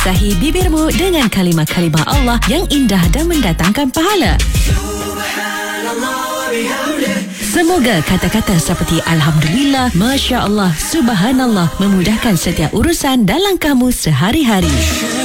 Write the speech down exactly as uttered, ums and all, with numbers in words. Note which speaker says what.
Speaker 1: Basahi bibirmu dengan kalimah-kalimah Allah yang indah dan mendatangkan pahala. Semoga kata-kata seperti Alhamdulillah, Masya Allah, Subhanallah memudahkan setiap urusan dalam kamu sehari-hari.